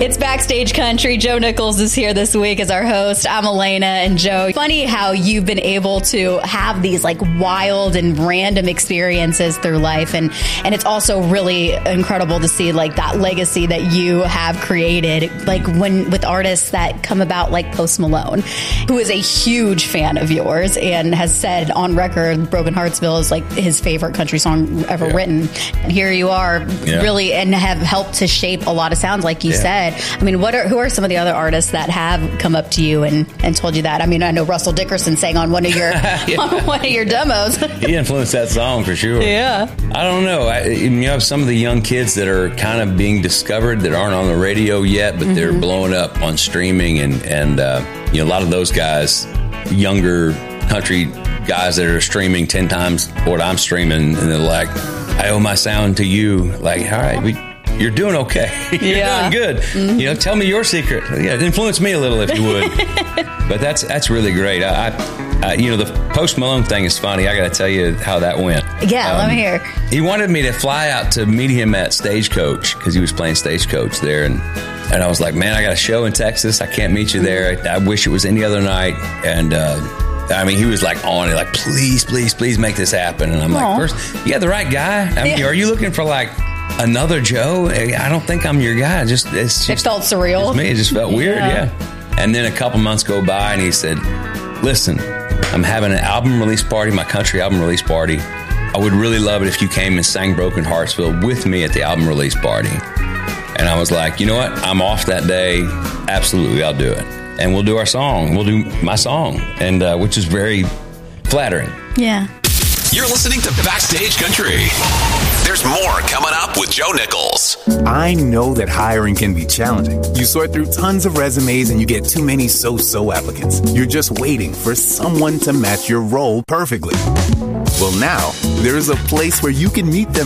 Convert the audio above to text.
It's Backstage Country. Joe Nichols is here this week as our host. I'm Elena, and Joe, funny how you've been able to have these like wild and random experiences through life, and it's also really incredible to see like that legacy that you have created, like when with artists that come about like Post Malone, who is a huge fan of yours and has said on record Broken Heartsville is like his favorite country song ever written. And here you are, really, and have helped to shape a lot of sounds, like you said. I mean, who are some of the other artists that have come up to you and told you that? I mean, I know Russell Dickerson sang on one of your on one of your demos. He influenced that song for sure. Yeah. I don't know. You have some of the young kids that are kind of being discovered that aren't on the radio yet, but they're blowing up on streaming, and a lot of those guys, younger country guys that are streaming 10 times what I'm streaming, and they're like, I owe my sound to you. Like, all right, you're doing okay. You're doing good. Mm-hmm. Tell me your secret. Influence me a little if you would. But that's really great. The Post Malone thing is funny. I got to tell you how that went. Yeah, let me hear. He wanted me to fly out to meet him at Stagecoach because he was playing Stagecoach there, and I was like, man, I got a show in Texas. I can't meet you there. I wish it was any other night. And he was like on it, like, please make this happen. And I'm like, first, you got the right guy. Are you looking for like another Joe? I don't think I'm your guy. It felt surreal. Me, it just felt weird. Yeah. And then a couple months go by, and he said, listen, I'm having an album release party, my country album release party. I would really love it if you came and sang Broken Heartsville with me at the album release party. And I was like, you know what? I'm off that day. Absolutely, I'll do it. And we'll do our song. We'll do my song, and which is very flattering. Yeah. You're listening to Backstage Country. There's more coming up with Joe Nichols. I know that hiring can be challenging. You sort through tons of resumes and you get too many so-so applicants. You're just waiting for someone to match your role perfectly. Well, now, there's a place where you can meet them